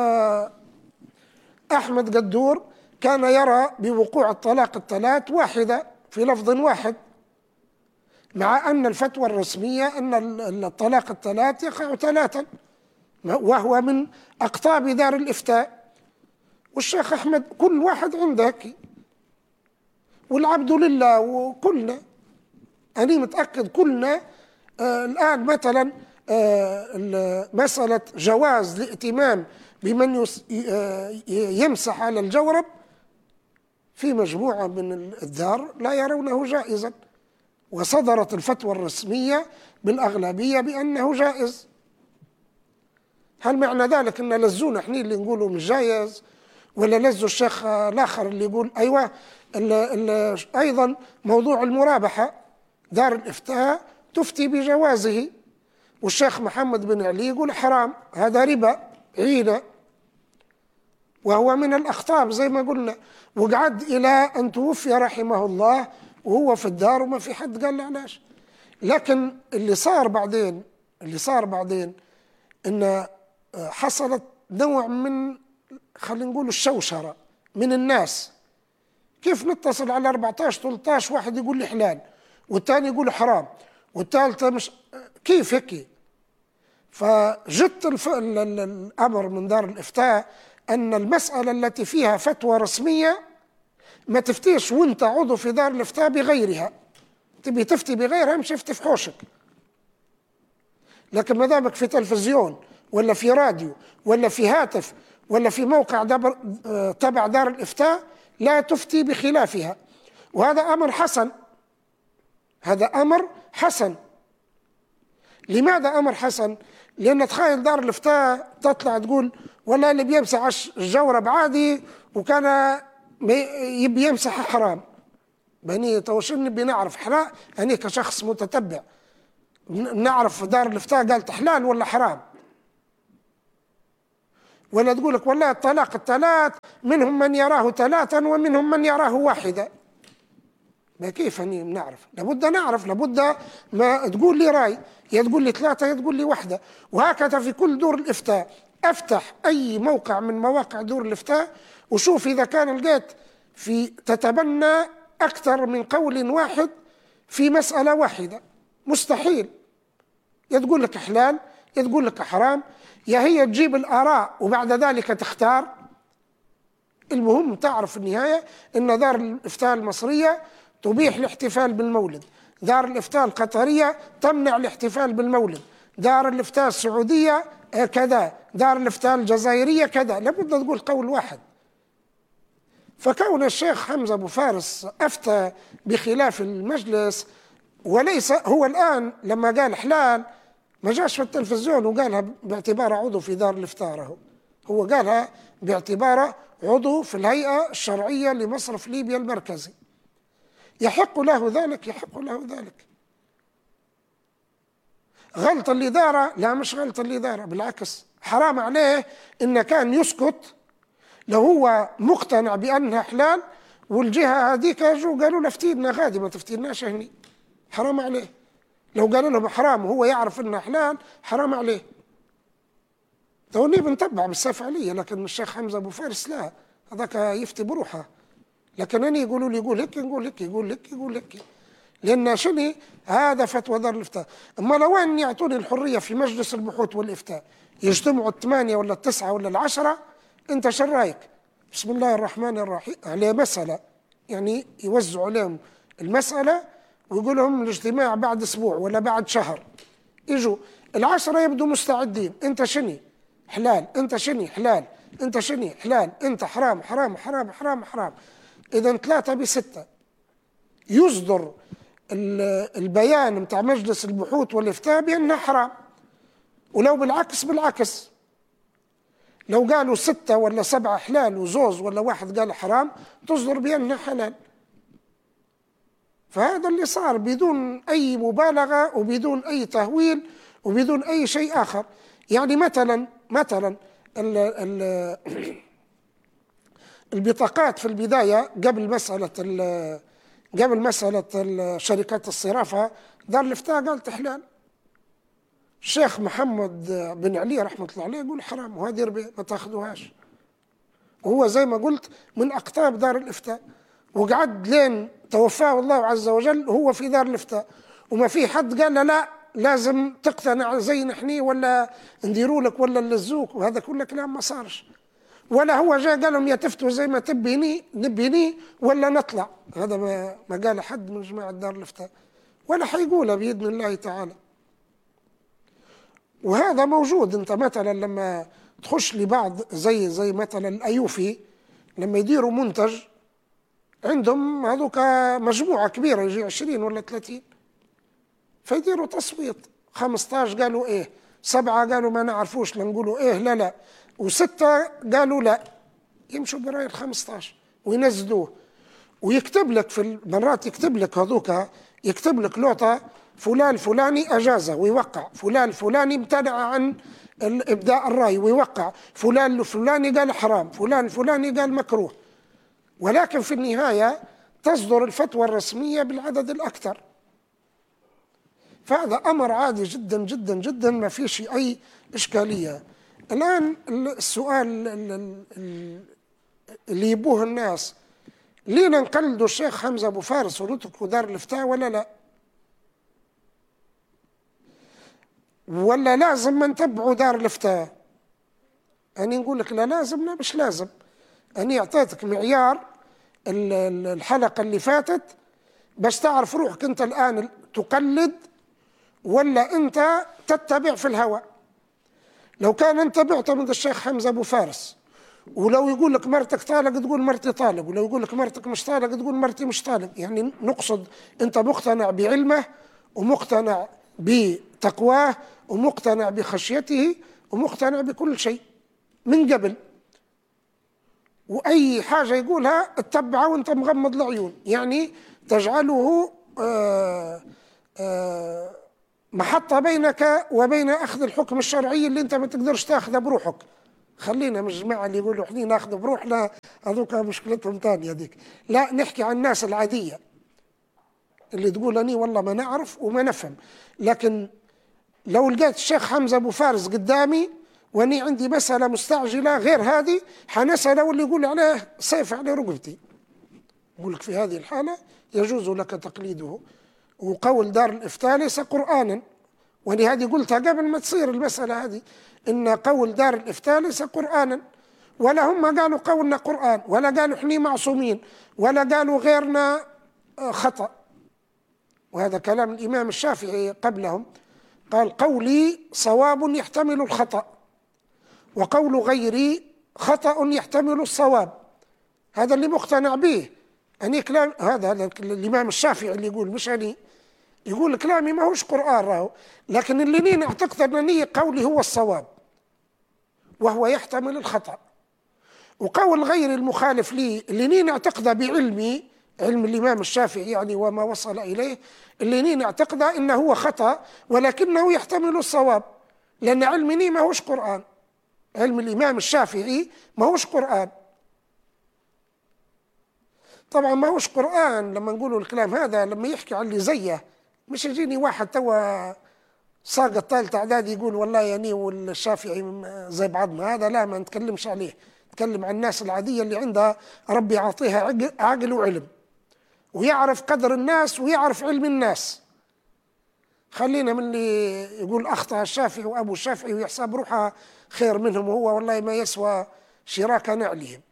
أحمد قدور كان يرى بوقوع الطلاق الثلاث واحدة في لفظ واحد، مع أن الفتوى الرسمية أن الطلاق الثلاث يقع ثلاثا، وهو من أقطاب دار الإفتاء. والشيخ أحمد كل واحد عندك، والعبد لله، وكلنا أنا متأكد كلنا آه الآن مثلا آه مسألة جواز الائتمام بمن آه يمسح على الجورب في مجموعة من الدار لا يرونه جائزا، وصدرت الفتوى الرسمية بالأغلبية بأنه جائز. هل معنى ذلك أن لزونا احنا اللي نقوله مش جائز، ولا لزوا الشيخ الآخر اللي يقول أيوة؟ ال ال أيضا موضوع المرابحة، دار الإفتاء تفتي بجوازه، والشيخ محمد بن علي يقول حرام، هذا ربا عينة، وهو من الأخطاب زي ما قلنا، وقعد إلى أن توفي رحمه الله وهو في الدار وما في حد قال له علاش. لكن اللي صار بعدين اللي صار بعدين إن حصلت نوع من خلينا نقول الشوشرة من الناس. كيف نتصل على أربعتاشر ثلاثتاشر واحد يقول لي حلال، والثاني يقول حرام، والثالثة مش كيف هيك؟ فجت الف... الأمر من دار الإفتاء أن المسألة التي فيها فتوى رسمية ما تفتيش وانت عضو في دار الإفتاء بغيرها، تبي تفتي بغيرها مش افتي في حوشك. لكن ما دامك في تلفزيون ولا في راديو ولا في هاتف ولا في موقع دبر... تبع دار الإفتاء لا تفتي بخلافها، وهذا أمر حسن. هذا أمر حسن. لماذا أمر حسن؟ لأن تخيل دار الإفتاء تطلع تقول ولا اللي بيمسح الجورب عادي وكان يبي يمسح حرام. بني توشن نبي نعرف حرام، أنا كشخص متتبع نعرف دار الإفتاء قالت حلال ولا حرام. ولا تقول لك والله الطلاق الثلاث منهم من يراه ثلاثا ومنهم من يراه واحدة. ما كيف أني نعرف؟ لابد نعرف، لابد ما تقول لي رأي، يا تقول لي ثلاثة يا تقول لي واحدة. وهكذا في كل دور الإفتاء. أفتح أي موقع من مواقع دور الإفتاء وشوف إذا كان لقيت في تتبنى أكثر من قول واحد في مسألة واحدة. مستحيل. يا تقول لك حلال يا تقول لك حرام، يا هي تجيب الآراء وبعد ذلك تختار. المهم تعرف في النهاية أن دار الإفتاء المصرية تبيح الاحتفال بالمولد، دار الإفتاء القطرية تمنع الاحتفال بالمولد، دار الإفتاء السعودية كذا، دار الإفتاء الجزائرية كذا. لابد تقول قول واحد. فكون الشيخ حمزة أبو فارس أفتى بخلاف المجلس، وليس هو الآن لما قال حلال ما جاش في التلفزيون وقالها باعتباره عضو في دار الإفتاء، هو قالها باعتباره عضو في الهيئة الشرعية لمصرف ليبيا المركزي. يحق له ذلك، يحق له ذلك. غلط الإدارة؟ لا مش غلط الإدارة، بالعكس حرام عليه إن كان يسكت لو هو مقتنع بأنها حلال والجهة هذيك جو قالوا له افتينا غادي ما تفتيناش هني. حرام عليه. لو قالوا له حرام وهو يعرف انها حلال حرام عليه. توني بنتبع بالسيف علي، لكن الشيخ حمزة أبو فارس لا، هذاك يفتي بروحه. لكن أنا يقولوا لي يقول هيك نقول هيك، يقول هيك يقول هيك، لأن شنو هذا فتوى دار الإفتاء. أما لو أن يعطوني الحرية في مجلس البحوث والإفتاء يجتمعوا الثمانية ولا التسعة ولا العشرة، أنت شو رأيك؟ بسم الله الرحمن الرحيم على مسألة، يعني يوزعوا عليهم المسألة ويقول لهم الاجتماع بعد أسبوع ولا بعد شهر. يجوا العشرة يبدو مستعدين، أنت شني حلال، أنت شني حلال، أنت شني حلال، أنت حرام حرام حرام حرام حرام. إذا ثلاثة بستة يصدر البيان متاع مجلس البحوث والإفتاء بأنها حرام. ولو بالعكس بالعكس، لو قالوا ستة ولا سبعة حلال وزوز ولا واحد قال حرام تصدر بأنها حلال. فهذا اللي صار بدون أي مبالغة وبدون أي تهويل وبدون أي شيء آخر. يعني مثلا مثلا ال ال البطاقات في البداية قبل مسألة قبل مسألة شركات الصرافة دار الإفتاء قالت حلال. الشيخ محمد بن علي رحمة الله عليه يقول حرام وهذه ربا ما تاخذوهاش. وهو زي ما قلت من أقطاب دار الإفتاء، وقعد لين توفاه الله عز وجل هو في دار الإفتاء، وما في حد قال له لا لازم تقتنع زي نحني ولا نديروا لك ولا نلزوك، وهذا كله كلام ما صارش. ولا هو جاء قال لهم يا تفتوا زي ما تبيني نبيني ولا نطلع. هذا ما ما قال حد من جماعة دار الإفتاء ولا حيقولها بإذن الله تعالى. وهذا موجود. انت مثلا لما تخش لبعض زي زي مثلا الأيوفي لما يديروا منتج عندهم هذوك مجموعة كبيرة يجي عشرين ولا ثلاثين، فيديروا تصويت. خمسة عشر قالوا إيه، سبعة قالوا ما نعرفوش لنقولوا إيه لا لا، وستة قالوا لا، يمشوا برأي الخمسة عشر وينزلوه. ويكتب لك في المرات، يكتب لك هذوك، يكتب لك لوطة فلان الفلاني أجازة ويوقع، فلان الفلاني امتنع عن الإبداء الرأي ويوقع، فلان الفلاني قال حرام، فلان الفلاني قال مكروه. ولكن في النهاية تصدر الفتوى الرسمية بالعدد الأكثر. فهذا أمر عادي جدا جدا جدا، ما فيش أي إشكالية. الآن السؤال اللي يبوه الناس، لينا نقلدوا الشيخ حمزة أبو فارس ونتركوا دار الإفتاء ولا لا؟ ولا لازم ما نتبعوا دار الإفتاء؟ أنا نقول لك لا لازم، لا مش لازم. أنا أعطيتك معيار الحلقة اللي فاتت بس تعرف روحك أنت الآن تقلد ولا أنت تتبع في الهوى. لو كان أنت معتمد الشيخ حمزة أبو فارس، ولو يقول لك مرتك طالق تقول مرتي طالق، ولو يقول لك مرتك مش طالق تقول مرتي مش طالق. يعني نقصد أنت مقتنع بعلمه ومقتنع بتقواه ومقتنع بخشيته ومقتنع بكل شيء من قبل، وأي حاجة يقولها اتبعه وانت مغمض العيون، يعني تجعله آآ آآ محطة بينك وبين أخذ الحكم الشرعي اللي انت ما تقدرش تاخذه بروحك. خلينا من الجماعة اللي يقولوا احنا ناخذ بروحنا، هذوك مشكلتهم ثانية ديك. لا، نحكي عن الناس العادية اللي تقول أني والله ما نعرف وما نفهم. لكن لو لقيت الشيخ حمزة أبو فارس قدامي واني عندي مسألة مستعجلة غير هذه، حنسأله واللي يقول عليه سيف على رقبتي. يقول لك في هذه الحالة يجوز لك تقليده. وقول دار الإفتاء ليس قرآنا، ولهذه قلتها قبل ما تصير المسألة هذه، إن قول دار الإفتاء ليس قرآنا، ولا هم قالوا قولنا قرآن، ولا قالوا إحنا معصومين، ولا قالوا غيرنا خطأ. وهذا كلام الإمام الشافعي قبلهم، قال قولي صواب يحتمل الخطأ، وقول غيري خطأ يحتمل الصواب. هذا اللي مقتنع به أني كلام هذا الإمام الشافعي اللي يقول، مش أني يقول كلامي ما هوش قرآن راهو، لكن اللي نين اعتقد أنني قولي هو الصواب وهو يحتمل الخطأ. وقول غير المخالف لي اللي نين اعتقد بعلمي، علم الإمام الشافعي يعني وما وصل إليه، اللي نين اعتقد إنه هو خطأ ولكنه يحتمل الصواب، لأن علمي ما هوش قرآن. علم الإمام الشافعي ما هوش قرآن. طبعا ما هوش قرآن لما نقولوا الكلام هذا، لما يحكي عن اللي زيه، مش يجيني واحد توا ساقط ثالث إعداد يقول والله يعني والشافعي زي بعضنا، هذا لا، ما نتكلمش عليه. نتكلم عن الناس العادية اللي عندها ربي يعطيها عقل وعلم ويعرف قدر الناس ويعرف علم الناس. خلينا من اللي يقول أخطأ الشافعي وأبو الشافعي ويحسب روحه خير منهم، وهو والله ما يسوى شراك نعلهم،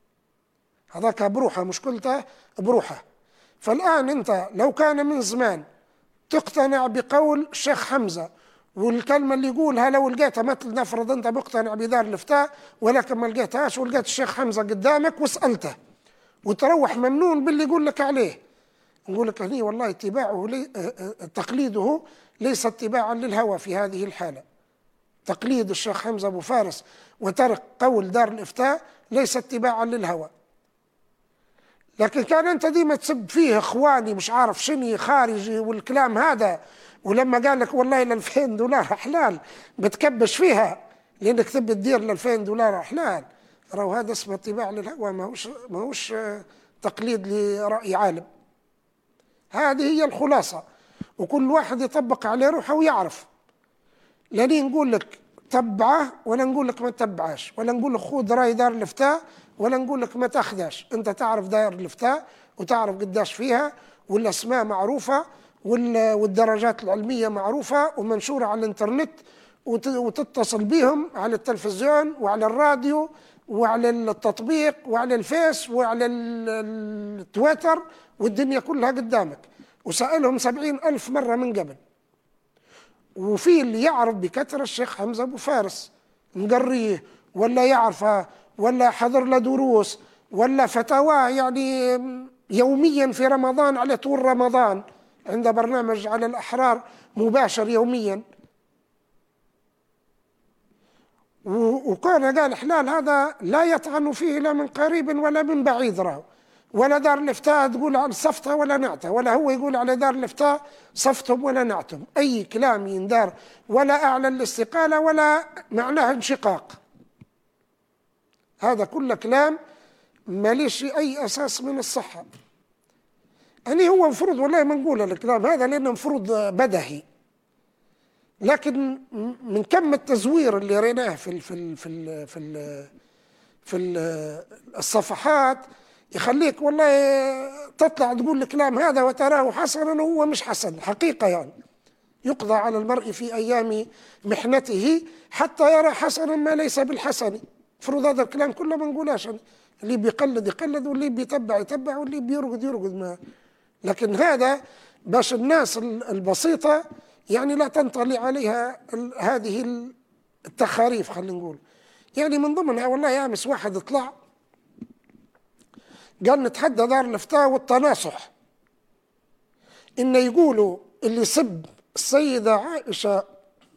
هذاك بروحه مشكلته بروحه. فالآن أنت لو كان من زمان تقتنع بقول الشيخ حمزة والكلمة اللي يقولها، لو لقيتها مثل نفرض أنت مقتنع بدار الإفتاء ولكن ما لقيتهاش ولقيت الشيخ حمزة قدامك وسألته وتروح ممنون باللي يقول لك عليه، نقول لك هني والله اتباعه لي تقليده ليس اتباعا للهوى. في هذه الحالة تقليد الشيخ حمزة أبو فارس وترك قول دار الإفتاء ليس اتباعا للهوى. لكن كان أنت ديما تسب فيه إخواني مش عارف شني خارجي والكلام هذا، ولما قال لك والله الألفين دولار حلال بتكبش فيها لأنك تبي تدير الألفين دولار حلال، راهو هذا اسمه اتباع للهوى، ما هوش ما هوش تقليد لرأي عالم. هذه هي الخلاصة، وكل واحد يطبق عليه روحه ويعرف. لاني نقول لك تبعه ولا نقول لك ما تبعاش، ولا نقول لك خذ رأي دار الإفتاء ولا نقول لك ما تاخذاش. انت تعرف دار الإفتاء وتعرف قداش فيها، والاسماء معروفه والدرجات العلميه معروفه ومنشوره على الانترنت، وتتصل بهم على التلفزيون وعلى الراديو وعلى التطبيق وعلى الفيس وعلى التويتر، والدنيا كلها قدامك، وسألهم سبعين ألف مرة من قبل. وفي اللي يعرف بكثرة الشيخ حمزة أبو فارس، مقريه ولا يعرفه ولا حضر له دروس ولا فتاوى يعني يوميا في رمضان على طول رمضان، عنده برنامج على الأحرار مباشر يوميا، وكان قال إحلال هذا لا يطعن فيه لا من قريب ولا من بعيد، راه ولا دار الإفتاء تقول على صفتها ولا نعتها، ولا هو يقول على دار الإفتاء صفتهم ولا نعتهم، أي كلام يندار ولا أعلن الاستقالة ولا معناه انشقاق، هذا كله كلام ماليش أي أساس من الصحة. يعني هو مفروض والله ما نقول الكلام هذا لأنه مفروض بدهي، لكن من كم التزوير اللي ريناه في ال في ال في ال في ال في ال الصفحات يخليك والله تطلع تقول الكلام هذا وتراه حسنا وهو مش حسن حقيقة. يعني يقضى على المرء في أيام محنته حتى يرى حسنا ما ليس بالحسن. مفروض هذا الكلام كله ما نقولاش، اللي بيقلد يقلد واللي بيتبع يتبع واللي بيرقد يرقد ما. لكن هذا باش الناس البسيطة يعني لا تنطلي عليها هذه التخاريف، خلينا نقول. يعني من ضمنها والله أمس واحد طلع قال نتحدى دار الإفتاء والتناصح، إن يقولوا اللي سب السيدة عائشة،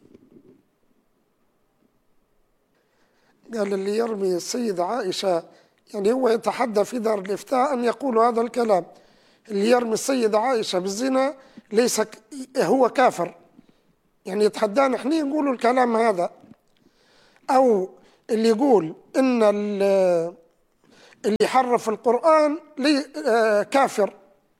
قال اللي يرمي السيدة عائشة، يعني هو يتحدى في دار الإفتاء أن يقولوا هذا الكلام، اللي يرمي السيدة عائشة بالزنا ليس هو كافر، يعني يتحدانا احنا نقولوا الكلام هذا. أو اللي يقول إن اللي يحرف القرآن لي كافر،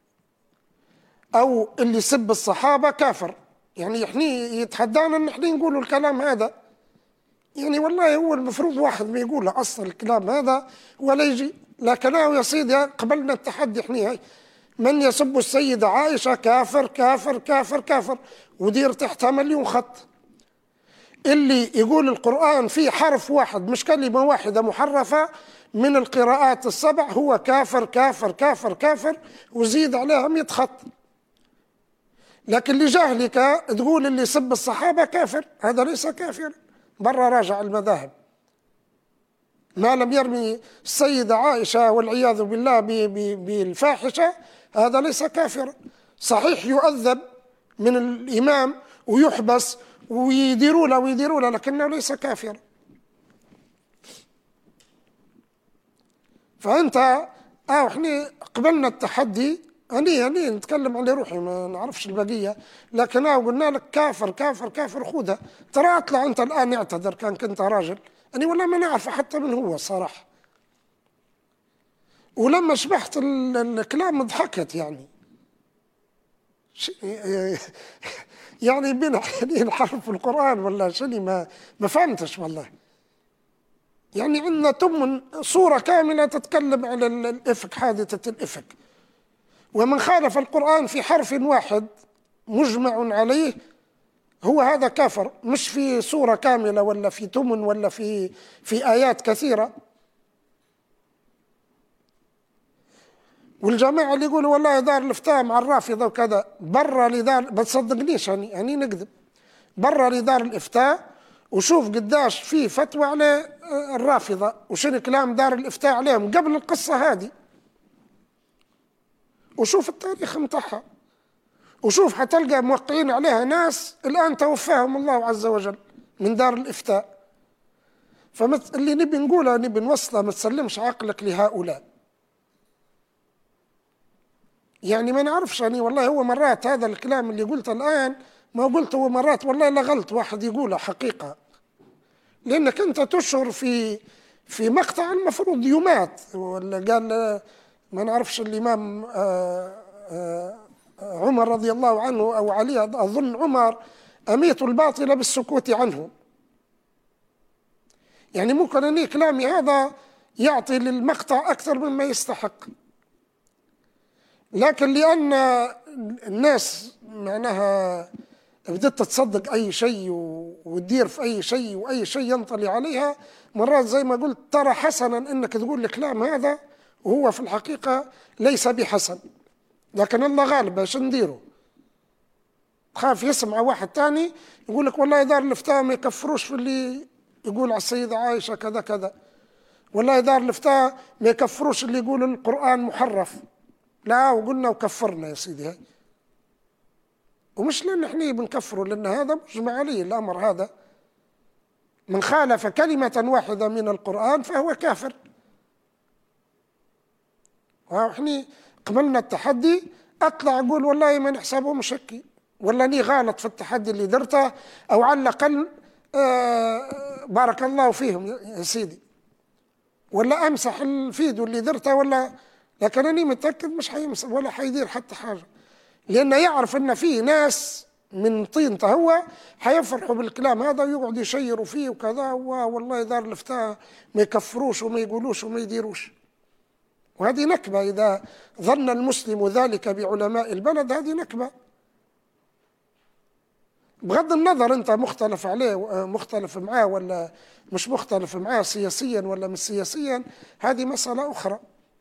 أو اللي يسب الصحابة كافر، يعني احنا يتحدانا ان احنا نقولوا الكلام هذا. يعني والله هو المفروض واحد ما يقول أصل الكلام هذا ولا يجي. لكن يا سيدي قبلنا التحدي احنا، من يسب السيدة عائشة كافر كافر كافر كافر، ودير تحتها مليون خط. اللي يقول القرآن فيه حرف واحد مش كلمة واحدة محرفة من القراءات السبع هو كافر كافر كافر كافر، وزيد عليها مئة خط. لكن لجهلك تقول اللي يسب الصحابة كافر، هذا ليس كافر، برا راجع المذاهب. ما لم يرمي السيدة عائشة والعياذ بالله بالفاحشة هذا ليس كافر. صحيح يؤذب من الإمام ويحبس ويديروا له ويديروا له، لكنه ليس كافر. فأنت اه احنا قبلنا التحدي، أني أني نتكلم على روحي ما نعرفش البقية، لكن اه قلنا لك كافر كافر كافر خذها. ترى اطلع أنت الآن اعتذر كان كنت راجل، أني والله ما نعرف حتى من هو صراحة. ولما شبحت الكلام ضحكت يعني يعني بين حين حرف القرآن ولا شني ما ما فهمتش والله. يعني عندنا تم صورة كاملة تتكلم على الإفك، حادثة الإفك، ومن خالف القرآن في حرف واحد مجمع عليه هو هذا كافر، مش في صورة كاملة ولا في تمن ولا في في آيات كثيرة. والجماعة اللي يقولوا والله دار الإفتاء مع الرافضة وكذا، برا لدار، ما تصدقنيش هني هني نكذب، برا لدار الإفتاء وشوف قداش في فتوى على الرافضة وشنو كلام دار الإفتاء عليهم قبل القصة هذه، وشوف التاريخ متاعها، وشوف حتلقى موقعين عليها ناس الآن توفاهم الله عز وجل من دار الإفتاء. فاللي نبي نقوله نبي نوصله، ما تسلمش عقلك لهؤلاء. يعني ما نعرفش يعني والله هو مرات هذا الكلام اللي قلته الآن ما قلته مرات والله لا غلط واحد يقوله حقيقة، لأنك أنت تشعر في في مقطع المفروض يمات. ولا قال ما نعرفش الإمام آآ آآ عمر رضي الله عنه أو علي أظن عمر، أميت الباطل بالسكوت عنه. يعني ممكن أني كلامي هذا يعطي للمقطع أكثر مما يستحق، لكن لأن الناس معناها بدأت تصدق أي شيء وتدير في أي شيء وأي شيء ينطلي عليها، مرات زي ما قلت ترى حسنا أنك تقول الكلام هذا وهو في الحقيقة ليس بحسن، لكن الله غالب باش نديره. تخاف يسمع واحد تاني يقول لك والله دار الإفتاء ما يكفروش في اللي يقول على السيدة عائشة كذا كذا، والله دار الإفتاء ما يكفروش اللي يقول القرآن محرف، لا وقلنا وكفرنا يا سيدي هاي. ومش لأن احنا بنكفره، لأن هذا مجمع عليه الأمر هذا، من خالف كلمة واحدة من القرآن فهو كافر. واحنا قبلنا التحدي، أطلع أقول والله ما نحسبه مشكي، ولا أني غلط في التحدي اللي درته، أو على الأقل آه بارك الله فيهم يا سيدي، ولا أمسح الفيديو اللي درته، ولا لكن أنا متأكد مش حيمسح ولا حيدير حتى حاجة، لأنه يعرف أن فيه ناس من طينته هو حيفرحوا بالكلام هذا ويقعدوا يشيروا فيه وكذا، والله دار الإفتاء ما يكفروش وما يقولوش وما يديروش. وهذه نكبة، إذا ظن المسلم ذلك بعلماء البلد هذه نكبة، بغض النظر أنت مختلف عليه مختلف معاه ولا مش مختلف معاه سياسيا ولا مش سياسيا، هذه مسألة أخرى.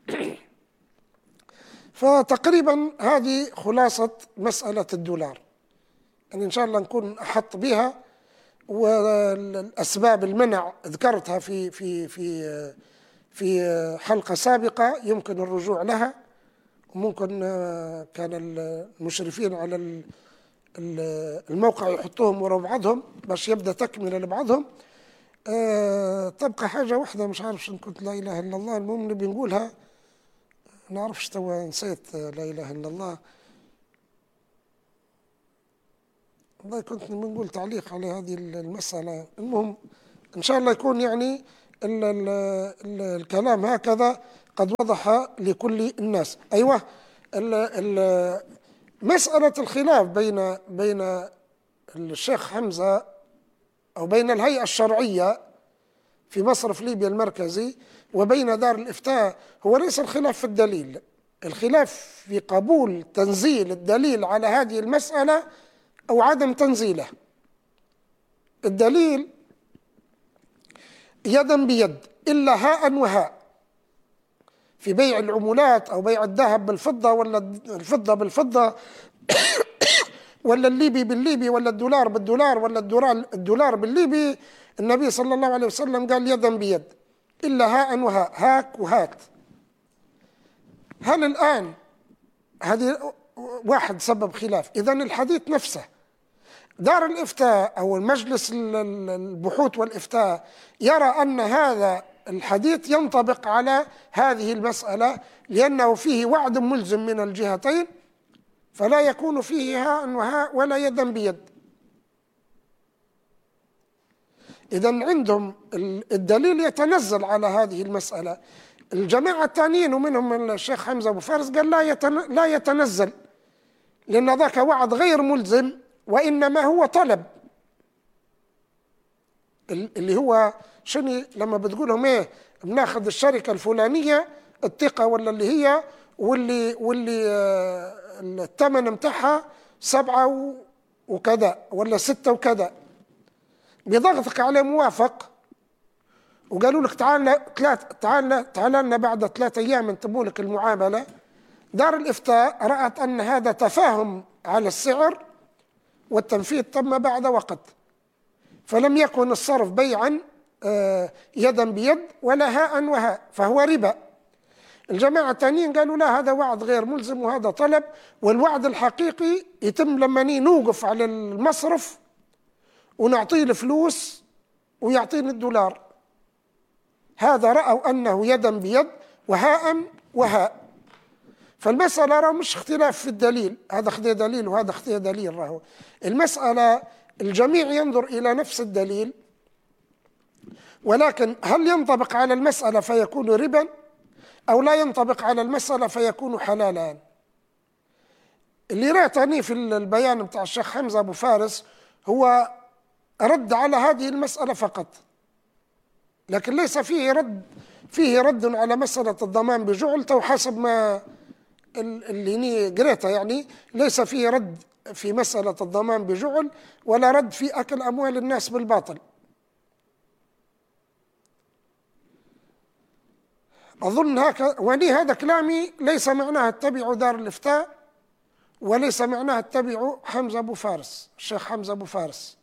فتقريبا هذه خلاصة مسألة الدولار، يعني إن شاء الله نكون أحط بها، والأسباب المنع ذكرتها في في في في حلقة سابقة يمكن الرجوع لها، وممكن كان المشرفين على الموقع يحطوهم وراء بعضهم باش يبدأ تكملة لبعضهم. أه تبقى حاجة واحدة مش عارف شن كنت، لا إله إلا الله، المهم نبي نقولها، نعرفش توا نسيت لا إله إلا الله. والله كنت بنقول تعليق على هذه المسألة. المهم إن شاء الله يكون يعني ال ال ال الكلام هكذا قد وضح لكل الناس. أيوة، ال ال مسألة الخلاف بين بين الشيخ حمزة أو بين الهيئة الشرعية في مصرف ليبيا المركزي وبين دار الإفتاء هو ليس الخلاف في الدليل، الخلاف في قبول تنزيل الدليل على هذه المسألة أو عدم تنزيله. الدليل يدا بيد إلا هاء وهاء، في بيع العملات أو بيع الذهب بالفضة ولا الفضة بالفضة ولا الليبي بالليبي ولا الدولار بالدولار ولا الدولار بالليبي. النبي صلى الله عليه وسلم قال يدا بيد إلا هاء وهاء، هاك وهات. هل الآن هذه واحد سبب خلاف؟ إذن الحديث نفسه دار الإفتاء أو المجلس البحوث والإفتاء يرى أن هذا الحديث ينطبق على هذه المسألة، لأنه فيه وعد ملزم من الجهتين، فلا يكون فيه هاء وهاء ولا يدا بيد. إذن عندهم الدليل يتنزل على هذه المسألة. الجماعة الثانيين ومنهم الشيخ حمزة أبو فارس قال لا يتنزل، لأن ذاك وعد غير ملزم، وإنما هو طلب، اللي هو شنو لما بتقولهم ايه بناخذ الشركة الفلانية الثقة ولا اللي هي واللي واللي الثمن متاعها سبعة وكذا ولا ستة وكذا، بضغطك على موافق وقالوا لك تعال ثلاث تعال تعال لنا بعد ثلاثة أيام نتموا لك المعاملة. دار الإفتاء رأت أن هذا تفاهم على السعر والتنفيذ تم بعد وقت، فلم يكن الصرف بيعا يدا بيد ولا هاء وهاء، فهو ربا. الجماعة الثانيين قالوا لا، هذا وعد غير ملزم وهذا طلب، والوعد الحقيقي يتم لما نوقف على المصرف ونعطيه الفلوس ويعطيني الدولار. هذا رأوا أنه يدا بيد وهاء وهاء. فالمسألة راه مش اختلاف في الدليل، هذا اختي دليل وهذا اختي دليل، راهو المسألة الجميع ينظر إلى نفس الدليل، ولكن هل ينطبق على المسألة فيكون ربا أو لا ينطبق على المسألة فيكون حلالا. اللي رأتني في البيان بتاع الشيخ حمزة أبو فارس هو رد على هذه المسألة فقط، لكن ليس فيه رد فيه رد على مسألة الضمان بجعل، تو حسب ما اللي قريته يعني ليس فيه رد في مسألة الضمان بجعل ولا رد في أكل أموال الناس بالباطل. أظن هكذا، وني هذا كلامي ليس معناه اتبعوا دار الإفتاء وليس معناه اتبعوا حمزة أبو فارس الشيخ حمزة أبو فارس،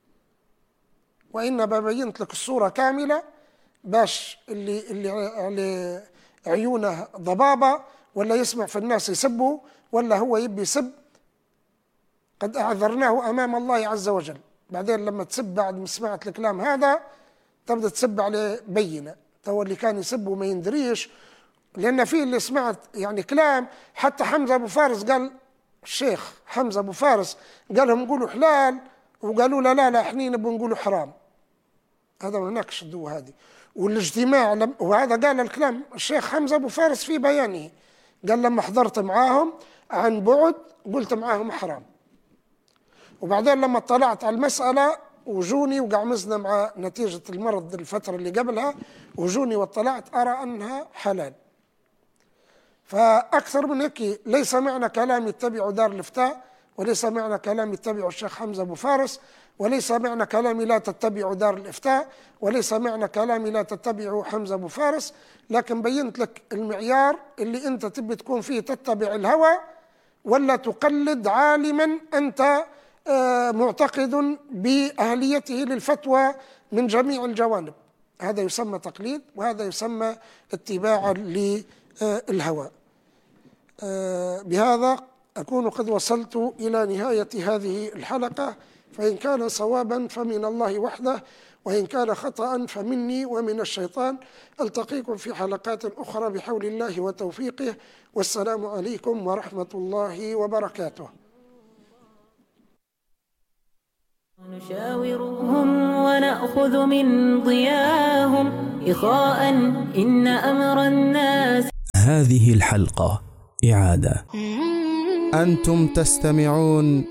وإنما بينت لك الصورة كاملة باش اللي اللي اللي عيونه ضبابة ولا يسمع في الناس يسبوا ولا هو يبي يسب، قد أعذرناه أمام الله عز وجل. بعدين لما تسب بعد ما سمعت الكلام هذا تبدأ تسب عليه بينة، تو اللي كان يسب وما يندريش، لأن في اللي سمعت يعني كلام. حتى حمزة أبو فارس قال، الشيخ حمزة أبو فارس قال لهم قولوا حلال، وقالوا لا لا لا احنا نبغى نقولوا حرام. هذا هناك شدوه هذه. والاجتماع لم... وهذا قال الكلام الشيخ حمزة أبو فارس في بيانه، قال لما حضرت معاهم عن بعد قلت معاهم حرام، وبعدين لما اطلعت على المسألة وجوني وقعمزنا مع نتيجة المرض الفترة اللي قبلها، وجوني واطلعت أرى أنها حلال. فأكثر من هيك ليس معنى كلام يتبع دار الإفتاء، وليس معنى كلام يتبع الشيخ حمزة أبو فارس، وليس معنى كلامي لا تتبع دار الإفتاء، وليس معنى كلامي لا تتبع حمزة أبو فارس، لكن بينت لك المعيار اللي أنت تبي تكون فيه، تتبع الهوى ولا تقلد عالما أنت معتقد بأهليته للفتوى من جميع الجوانب. هذا يسمى تقليد، وهذا يسمى اتباعا للهوى. بهذا أكون قد وصلت إلى نهاية هذه الحلقة، فإن كان صوابا فمن الله وحده، وإن كان خطأ فمني ومن الشيطان. ألتقيكم في حلقات أخرى بحول الله وتوفيقه، والسلام عليكم ورحمة الله وبركاته.
نشاورهم ونأخذ من ضياهم إخاء إن أمر الناس.
هذه الحلقة إعادة. أنتم تستمعون